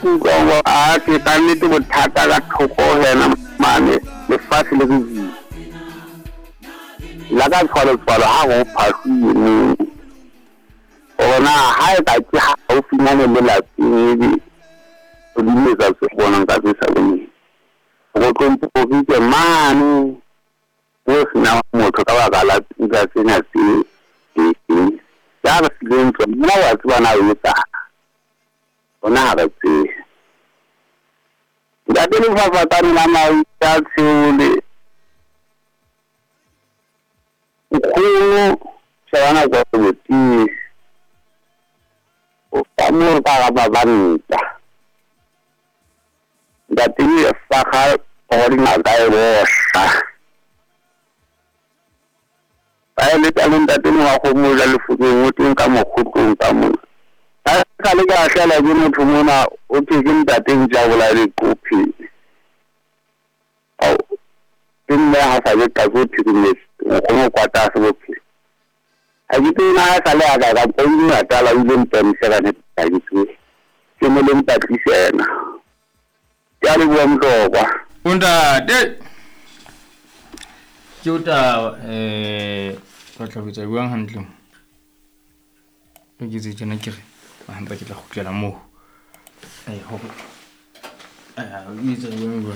kutlwa a ke ka nnete bothata ka thoko hena mane lefatshe le bobedi la ka tshwalo ha go phasile ona ha e ka ke ha o finale le la tsebe o di tsa se bona ka se sa bone go tlompo go ke mane o sina motho ka ba la tsa tsena se ya ba se ntse mona wa tswa na o tsa ona ba tse ya tele fa fa tani na mai ya tsule ko tsana go botsi o amor para babanta da tini fa ga ori na dai bosa ai le tani da tini wa go mo la le fuku mo tin ka mo khutong ka mo ka le ka hlela ke motho mona o ke nta teng ja bola le kopi au tinne ha sa le ka go thibile go mo kwata se bophi a ke tsena sa le aga ka ponna tala o le ntse ka ne ka ke mo le mpatlisa ya le bua mhlokwa Ntate ke uta ba tla botsa buang hantle ke tse tsena ke re ba hamba ke tla khutlela mo ho o itse buang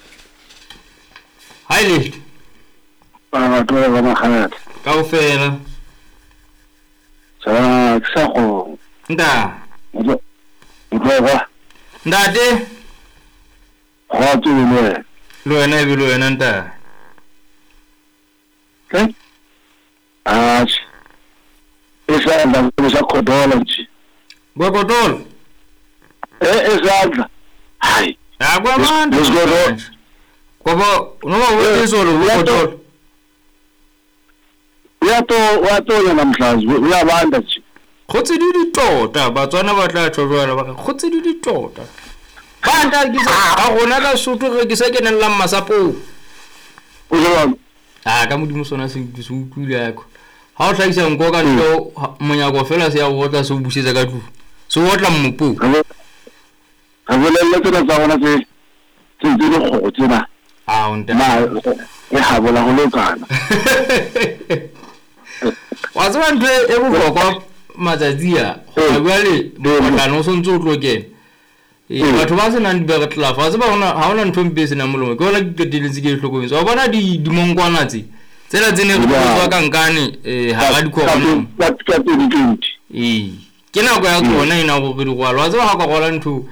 Hi lift ba tlo ba magana kaofela sa sa go nda ba Ntate go tsule lo wena nta esa nda sa khodola nje Bokotolo esandla hayi akwamanda Bokotolo kwabo noma wesolo bokotolo wato namhlanje uyabanda nje khotse di tota batswana ba tla tshojwana ba khotse di tota banda ke sa gona la soto re ke sa kenella masapo o jwa ka modimo sona se utlwile yakho ha o tlhaisa nko ka ntlo monyako fela se ya go tla se o busetsa ka tlu se o tla mmopo a bolelle tsena tsa bona se di go tsena o nta e ha bola go lokana wa tswa ntwe e bohlokwa matsatsi a go bale bona no so ntse o tlokene batho ba se nang di beretla fa se ba bona ha ona ntho mpe se na molomo ke bona ke diletse ke hlokometse wa bona di mongkwana tse tsela tsene re tswa ka nkane ha ga di khona ke na go ya tsona ina go re go alwa tsa ga gola ntho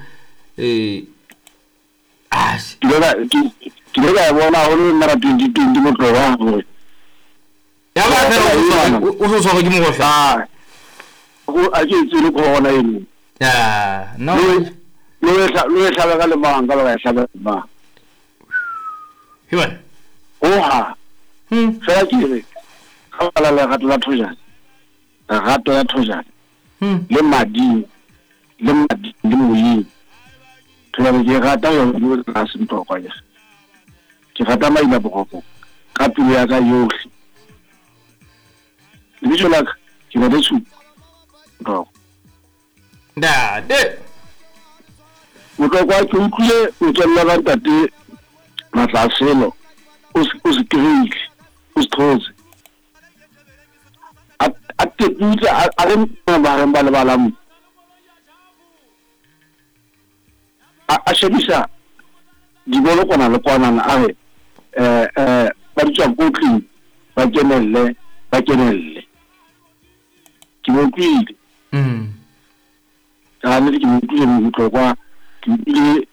ke ga bona go le mara 2020 mo tloga go ya ba fela o so ke mo gohla go a ke tsile go bona ene ya no lo e hlaba ka le manga ba hlaba ba hiwan oha fela ke re ga la le gato la thoja gato ya thoja le madi le moyi thola ke gata yo go ka se ntokwa ya ke gata maina bogopo ka pele ya ka yohle le jola ke ba de su ndo de o tlo kwa ke utlwile o tswela ba tate matlaselo o se kreile o se thotse a te putsa a re ba le balamu a shebisa di bolo kona le kwana a re ba di tswa kotleng ba kenelle ke mo kwile ka ne ke mo kwile mo tlokwa ke ile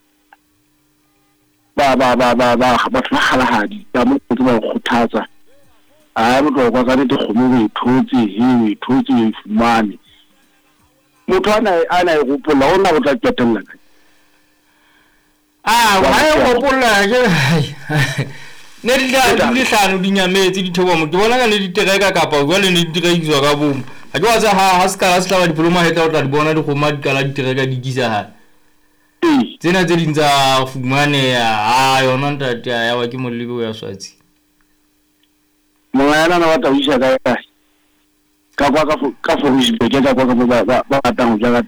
ba batho ba halahadi ba mo go ba khothatsa a mo tlokwa ka ne te kgomo e thotse e fumane motho ana e gopola ona go tla ketella wa e gopola ke ne di hlano di nyametse di thoba mo ke bona ka le di tereka kapa jwa le ne di direkiswa ka bomo a ke wa tsa ha se ka se tla ba diploma heta o tla di bona di goma di kala di tereka di kisa ha tsena tse ding tsa fumane yona ntate ya wa ke molebe o ya swatsi mongana na wa ta isa ka kwa ka fo ka fo go ipeke ka kwa ka ba tang ja